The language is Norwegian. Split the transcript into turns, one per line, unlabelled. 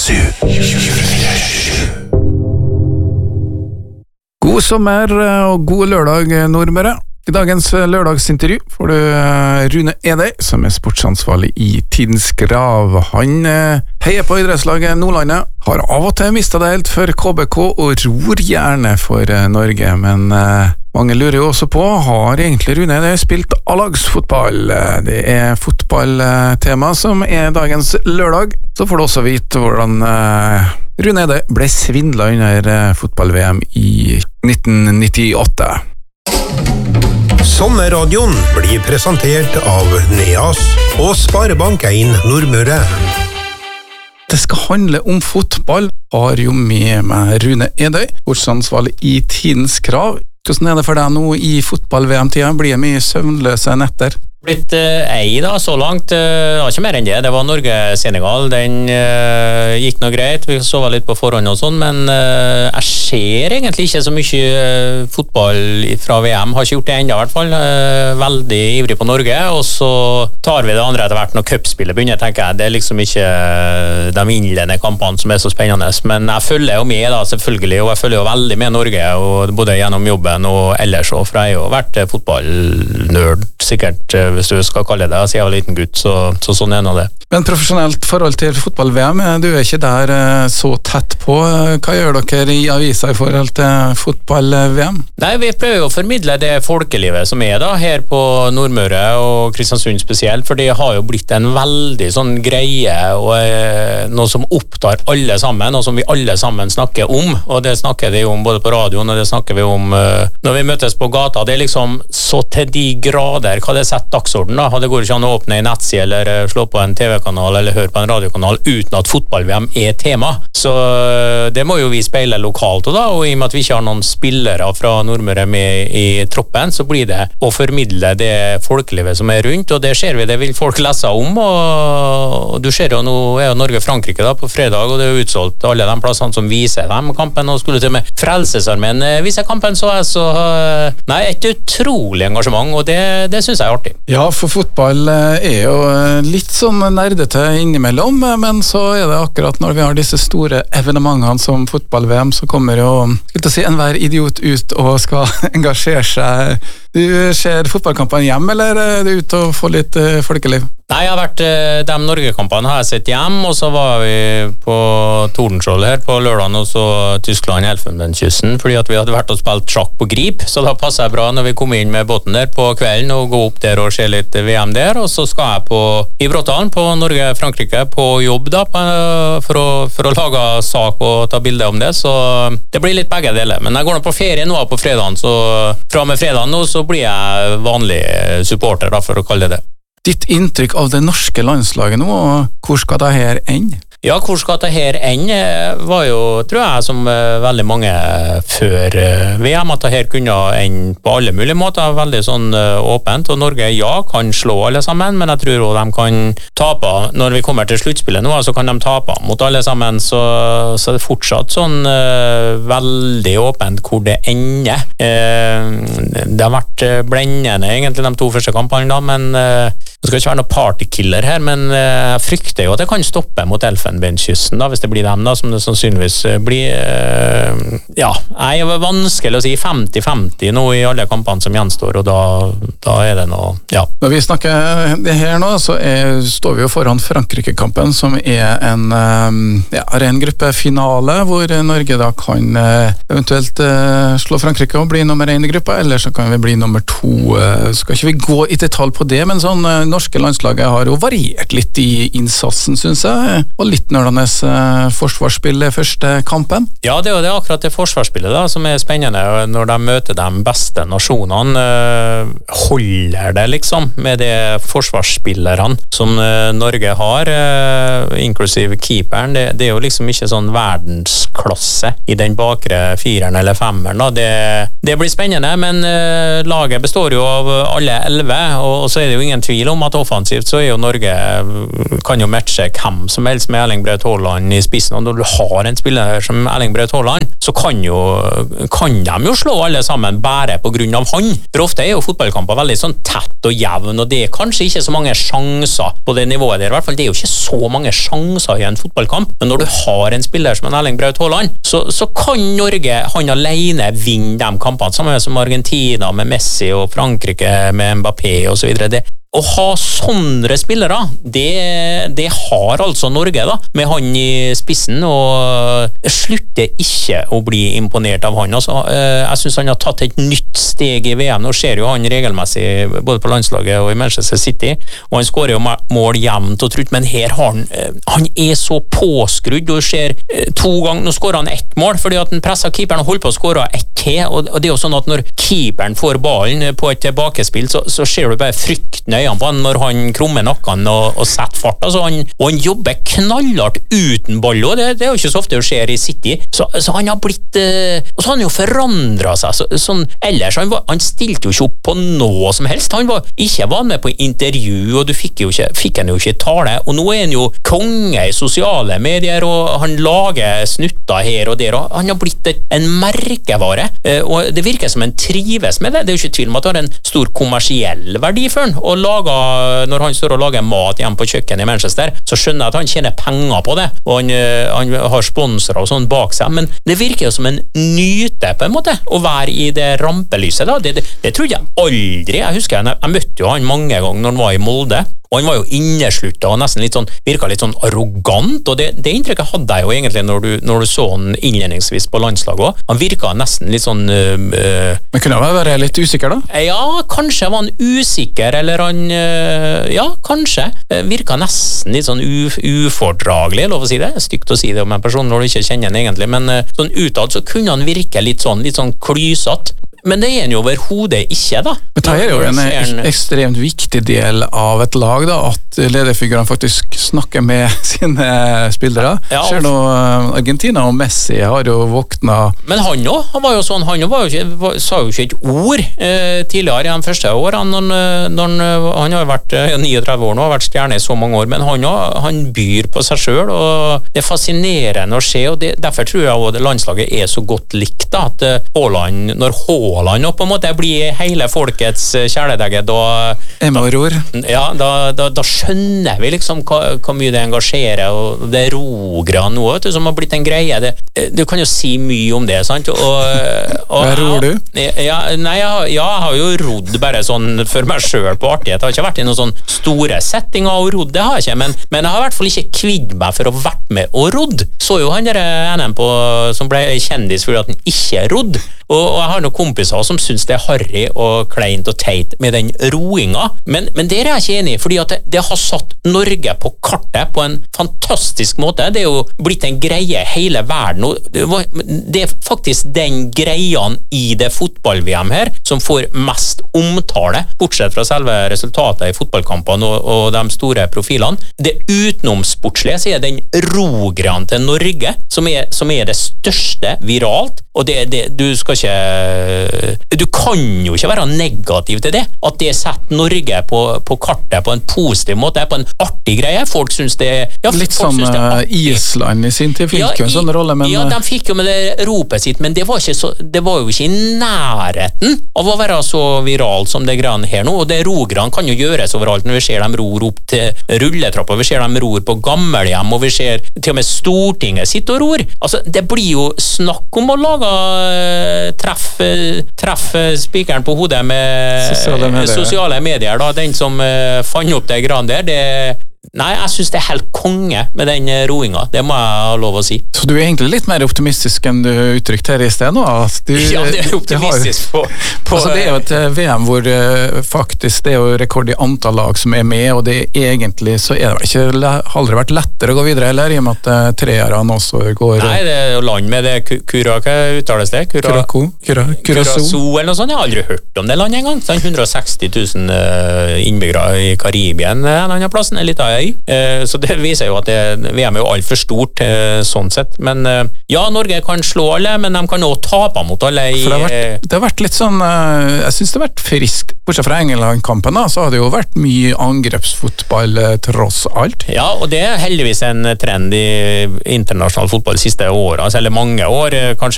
God sommer og god lørdag, Nordmøre. I dagens lørdagsintervju får du Rune Edøy, som sportsansvarlig i Tidens Grav. Han heier på idrettslaget Nordlandet, har av og til mistet det helt for KBK og ror gjerne for Norge, men mange lurer jo også på, har egentlig Rune Edøy spilt A-lagsfotball? Det fotballtema som dagens lørdag, så får du også vite hvordan Rune Edøy ble svindlet under fotball-VM i 1998.
Sommerradioen blir presentert av Neas og Sparebank1 Nordmøre.
Det skal handle om fotball. Har jo med meg Rune Edøy, sportsansvarlig i Tidens Krav. Hvordan det for deg nå i fotball-VM-tida? Blir det mye søvnløse netter?
Blitt da, så langt. Det var ikke mer enn det. Det var Norge-Senegal. Den gikk noe greit. Vi sovet litt på forhånd og sånn, men jeg ser egentlig ikke så mye fotball fra VM. Har ikke gjort det enda i hvert fall. Veldig ivrig på Norge, og så tar vi det andre etter hvert når cupspillet begynner, tenker jeg. Det liksom ikke de innledende kampene som så spennende, men jeg følger jo med da, selvfølgelig, og jeg følger jo veldig med Norge, og både gjennom jobben og ellers, for jeg har jo vært fotballnørd, sikkert, hvis du skal kalle det, siden jeg var liten gutt, så sånn nå det.
Men profesjonelt forhold til fotball-VM, du ikke der så tett på. Hva gjør dere i avisa i forhold til fotball-VM?
Nei, vi prøver å formidle det folkelivet som da her på Nordmøre og Kristiansund spesielt, for det har jo blitt en veldig sånn greie og noe som opptar alle sammen, og som vi alle sammen snakker om, og det snakker vi om både på radioen, og det snakker vi om når vi møtes på gata. Det liksom så til de grader hva det setter dagsorden da. Det går ikke an å åpne en nettside eller slå på en TV-kanal eller høre på en radiokanal uten at fotball-VM tema. Så det må jo vi speile lokalt og i og med at vi ikke har noen spillere fra Nordmøre med i troppen, så blir det å formidle det folkelivet som rundt, og det ser vi, det vil folk lese om, og du ser jo nå jo Norge-Frankrike da på fredag, og det jo utsolgt alle de plassene som viser dem kampen, og skulle til med Frelsesarmeen vise kampen, så nei, et utrolig engasjement, og det synes jeg artig.
Ja, for fotball jo litt sånn nerdete innimellom, men så det akkurat når vi har disse store evenementene som fotball-VM, så kommer jo, skal jeg si, enhver idiot ut og skal engasjere seg. Du ser fotballkampene hjem, eller du ute og får litt folkeliv?
Nei, jeg har vært de Norge-kampene har jeg sett hjem, og så var vi på Tordenskjold her på lørdagen, og så Tyskland, Elfenbenskysten, fordi at vi hadde vært og spilt sjakk på Grip, så da passet jeg bra når vi kom inn med båten der på kvelden og gå opp der og se litt VM der, og så skal jeg i Bråttalen på Norge-Frankrike på jobb da, for å lage sak og ta bilder om det, så det blir litt begge deler. Men jeg går nå på ferie nå på fredagen, så fra med fredagen nå så blir jeg vanlig supporter da, for å kalle det.
Ditt inntrykk av det norske landslaget nå, og hvor skal det her ende?
Ja, hvor skal det her ende, var jo, tror jeg, som veldig mange før VM, at det her kunne ende på alle mulige måter, veldig sånn åpent, og Norge, ja, kan slå alle sammen, men jeg tror også de kan tape, når vi kommer til sluttspillet nå, så kan de tape mot alle sammen, så det fortsatt sånn veldig åpent hvor det ender. Det har vært blendende, egentlig, de 2 første kampene da, men det skal ikke være noe partykiller her, men jeg frykter jo at det kan stoppe mot Elfenbenskysten da, hvis det blir dem da, som det sannsynligvis blir. Ja, det er vanskelig å si 50-50 nå i alle kampene som gjenstår, og da det noe, ja.
Når vi snakker det her nå, så står vi jo foran Frankrike-kampen, som en ren gruppefinale, hvor Norge da kan eventuelt slå Frankrike og bli nummer 1 i gruppa, eller så kan vi bli nummer 2. Skal ikke vi gå i detalj på det, men sånn norske landslaget har jo variert litt i innsatsen, synes jeg, og litt nørdende forsvarsspill første kampen.
Ja, det er jo det akkurat det forsvarsspillet da, som spennende, når de møter de beste nasjonene. Holder det liksom med de forsvarsspillerne som Norge har, inklusiv keeperen. Det er jo liksom ikke sånn verdens verdensklasse i den bakre 4-eren eller 5-eren. Det blir spennende, men laget består jo av alle 11, og så er det jo ingen tvil om at offensivt så er jo Norge kan jo matche hvem som helst med Erling Braut Haaland i spissen, og når du har en spiller som Erling Braut Haaland, så kan de jo slå alle sammen bare på grunn av han. For ofte er jo fotballkamper veldig sånn tett og jevn, og det er kanskje ikke så mange sjanser på det nivået der. I hvert fall, det er jo ikke så mange sjanser i en fotballkamp, men når du har en spiller som Erling Braut Haaland, så kan Norge, han alene, vinne de kampene, sammen som Argentina med Messi og Frankrike med Mbappé og så videre. Å ha sånne spillere, det har altså Norge da, med han i spissen, og slutter ikke å bli imponert av han. Altså, jeg synes han har tatt et nytt steg i VM. Nå ser jo han regelmessig både på landslaget og i Manchester City, og han skårer jo mål jevnt og trutt, men her har han er så påskrudd, og ser 2 ganger, nå skårer han 1 mål, fordi at den presset keeperen og holdt på å skåre 1 til, og det er jo sånn at når keeperen får ballen på et tilbakespill, så ser du bare frykten øynene på han når han krummer nakken og setter fart. Altså og han jobber knallhardt uten ball, og det er jo ikke så ofte det skjer i City. Så han har blitt og så har han jo forandret seg. Sånn, ellers, han stilte jo ikke opp på noe som helst. Han var ikke med på intervju, og du fikk han jo ikke tale. Og nå er han jo konge i sosiale medier, og han lager snutter her og der, og han har blitt en merkevare. Og det virker som han trives med det. Det er jo ikke tvil om at det har en stor kommersiell verdi for han, og når han står og lager mat hjemme på kjøkken i Manchester, så skjønner jeg at han tjener penger på det, og han har sponsorer og sånn bak seg, men det virker jo som en nyte på en måte, å være i det rampelyset da. Det trodde jeg aldri. Jeg husker jeg møtte jo han mange ganger når han var i Molde, og han var jo innesluttet og nesten litt sånn, virket litt sånn arrogant, og det inntrykket hadde jeg jo egentlig når du så han innledningsvis på landslaget også. Han virket nesten litt sånn
Men kunne han være litt usikker da?
Ja, kanskje var han usikker, eller han ja, kanskje virket nesten litt sånn ufordragelig, lov å si det. Stygt å si det om en person når du ikke kjenner han egentlig, men sånn utad så kunne han virke litt sånn klysete. Men det er han jo overhodet ikke da.
Men det er jo en ekstremt viktig del av et lag da, at lederfigurene faktisk snakker med sine spillere. Ja, ser nå Argentina og Messi har jo våknet. Men han var jo sånn, han sa jo ikke et ord tidligere i de første årene, han har vært 39 år nå, har vært stjerne i så mange år, men han byr på seg selv, og det er fascinerende å se, og derfor tror jeg også landslaget er så godt likt da, at Haaland, når Haaland på en måte blir hele folkets kjæledegge, ja, da skjønner vi liksom hvor mye det engasjerer, og det rogran nå, som har blitt en greie. Du kan jo si mye om det, sant? Hva ror du? Jeg har jo rodd bare sånn for meg selv på artighet. Jeg har ikke vært i noen sånn store settinger og rodd, det har jeg ikke, men jeg har i hvert fall ikke kvidd meg for å vært med og rodd. Så jo han der NM som ble kjendis fordi at han ikke rodd, og jeg har noen kompiser som synes det er harry og kleint og teit med den roinga, men det er jeg ikke enig i, fordi at det har satt Norge på kartet på en fantastisk måte. Det er jo blitt en greie hele verden, og det er faktisk den greien i det fotball-VM her som får mest omtale, bortsett fra selve resultatet i fotballkampene og de store profilene. Det utenomsportslige, så er den rogran til Norge, som er det største viralt, og du kan jo ikke være negativ til det, at det setter Norge på kartet på en positiv måte, på en artig greie. Folk synes det litt som Island i sin tid fikk jo en sånn rolle, men de fikk jo med det ropet sitt, men det var jo ikke i nærheten av å være så viral som det grann her nå, og det rogran kan jo gjøres overalt når vi ser dem ror opp til rulletrapper, vi ser dem ror på gammelhjem, og vi ser til og med Stortinget sitt og ror. Altså, det blir jo snakk om å lage treff spikeren på hodet med sosiale medier da, den som fant opp det grann der, nei, jeg synes det er helt konge med den roinga, det må jeg ha lov å si. Så du er egentlig litt mer optimistisk enn du uttrykte her i sted nå? Ja, det er optimistisk altså, det er jo et VM hvor faktisk det er jo rekord i antall lag som er med, og det er egentlig så er det ikke aldri vært lettere å gå videre, eller i og med at treerne også går. Nei, det er jo land med det hva uttales det? Curaçao eller noe sånt, jeg har aldri hørt om det landet en gang. 160 000 innbyggere i Karibien en annen plass, en liten
øy, så det viser jo at VM er jo alt for stort sånn sett. Men ja, Norge kan slå alle, men de kan også tape mot alle.
Det har vært litt sånn, jeg synes det har vært friskt. Bortsett fra England-kampen, så har det jo vært mye angrepsfotball tross alt.
Ja, og det er heldigvis en trend i internasjonal fotball de siste årene, eller mange år, kanskje